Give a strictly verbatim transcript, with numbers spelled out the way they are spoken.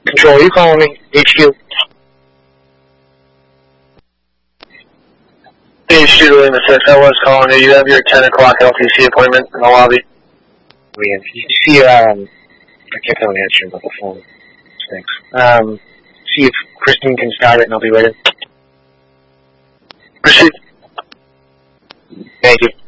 Control, are you calling me? H Q. H Q in the six, I was calling you. You have your ten o'clock L T C appointment in the lobby. Weird. You see, um, I can't tell an answer about the phone. Thanks. Um, see if Kristen can start it and I'll be ready. Proceed. Thank you.